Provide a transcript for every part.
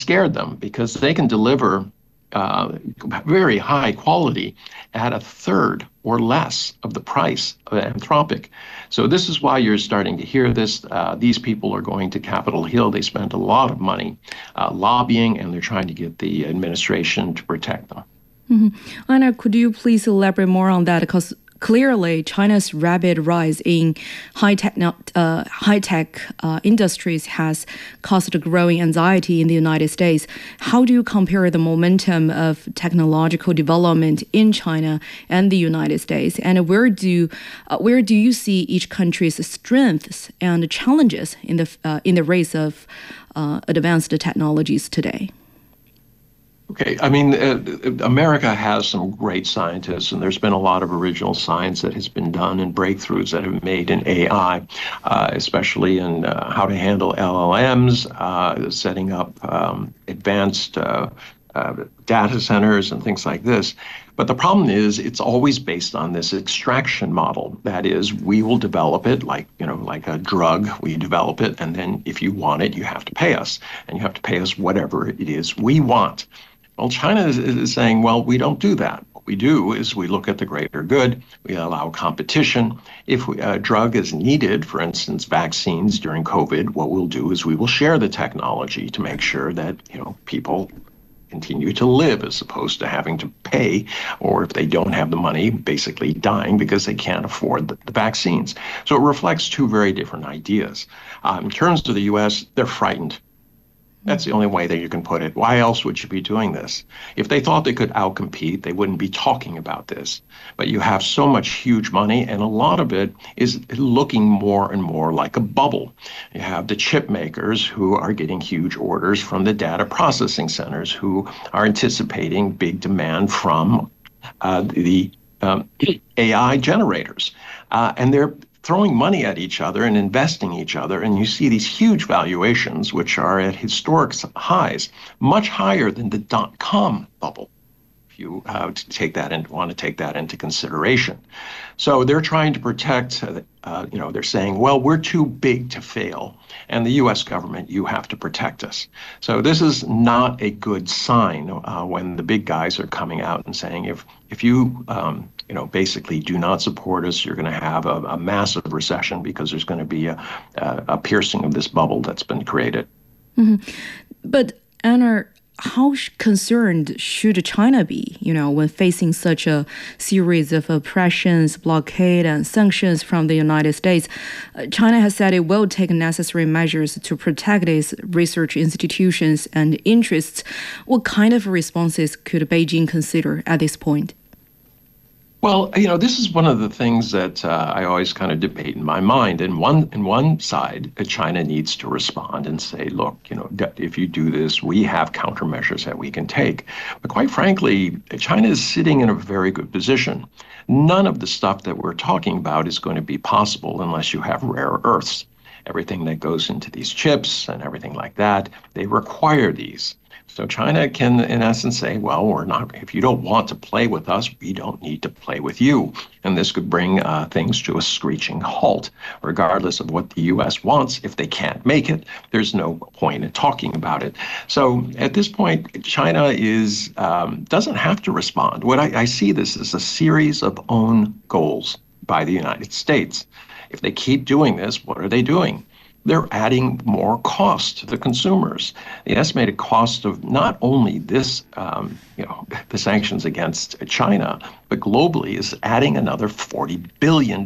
scared them because they can deliver very high quality at a third or less of the price of Anthropic. So this is why you're starting to hear this. These people are going to Capitol Hill. They spent a lot of money lobbying, and they're trying to get the administration to protect them. Anna, could you please elaborate more on that? Because clearly, China's rapid rise in high-tech industries has caused a growing anxiety in the United States. How do you compare the momentum of technological development in China and the United States? And where do you see each country's strengths and challenges in the race of advanced technologies today? Okay, I mean, America has some great scientists, and there's been a lot of original science that has been done and breakthroughs that have made in AI, especially in how to handle LLMs, setting up advanced data centers and things like this. But the problem is it's always based on this extraction model. That is, we will develop it like a drug. We develop it, and then if you want it, you have to pay us, and you have to pay us whatever it is we want. Well, China is saying, well, we don't do that. What we do is we look at the greater good. We allow competition. If a drug is needed, for instance, vaccines during COVID, what we'll do is we will share the technology to make sure that people continue to live as opposed to having to pay, or if they don't have the money, basically dying because they can't afford the vaccines. So it reflects two very different ideas. In terms of the U.S., they're frightened. That's the only way that you can put it. Why else would you be doing this? If they thought they could outcompete, they wouldn't be talking about this. But you have so much huge money, and a lot of it is looking more and more like a bubble. You have the chip makers who are getting huge orders from the data processing centers who are anticipating big demand from the AI generators. And they're throwing money at each other and investing each other, and you see these huge valuations, which are at historic highs, much higher than the dot-com bubble, if you want to take that into consideration. So they're trying to protect, they're saying, well, we're too big to fail, and the U.S. government, you have to protect us. So this is not a good sign when the big guys are coming out and saying, if you basically do not support us, you're going to have a massive recession because there's going to be a piercing of this bubble that's been created. But Anna, how concerned should China be, when facing such a series of oppressions, blockade, and sanctions from the United States? China has said it will take necessary measures to protect its research institutions and interests. What kind of responses could Beijing consider at this point? Well, this is one of the things that I always kind of debate in my mind. In one side, China needs to respond and say, look, if you do this, we have countermeasures that we can take. But quite frankly, China is sitting in a very good position. None of the stuff that we're talking about is going to be possible unless you have rare earths. Everything that goes into these chips and everything like that, they require these. So China can, in essence, say, well, if you don't want to play with us, we don't need to play with you. And this could bring things to a screeching halt, regardless of what the U.S. wants. If they can't make it, there's no point in talking about it. So at this point, China doesn't have to respond. What I see this as a series of own goals by the United States. If they keep doing this, what are they doing? They're adding more cost to the consumers. The estimated cost of not only this, the sanctions against China, but globally is adding another $40 billion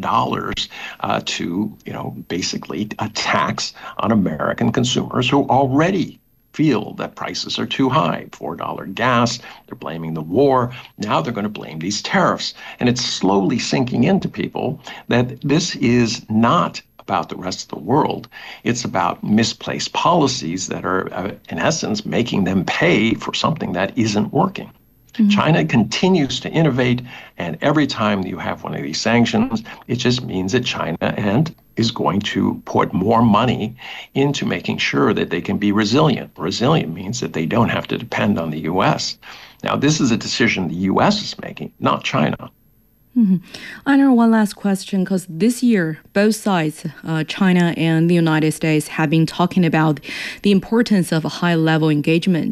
to, basically a tax on American consumers who already feel that prices are too high. $4 gas, they're blaming the war. Now they're going to blame these tariffs. And it's slowly sinking into people that this is not about the rest of the world. It's about misplaced policies that are, in essence, making them pay for something that isn't working. China continues to innovate, and every time you have one of these sanctions, it just means that China is going to put more money into making sure that they can be resilient. Resilient means that they don't have to depend on the U.S. Now, this is a decision the U.S. is making, not China. I know one last question, because this year, both sides, China and the United States, have been talking about the importance of a high-level engagement